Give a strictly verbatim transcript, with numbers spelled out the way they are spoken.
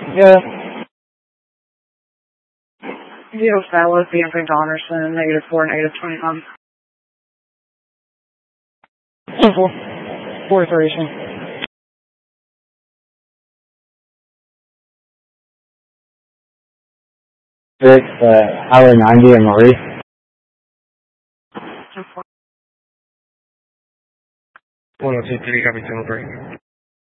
Yeah. Zero Dallas, Bianca Donnerson, negative four, negative twenty-one. Four. Four iteration. Six, uh, Highway ninety and Maurice. one oh two three, copy, single break.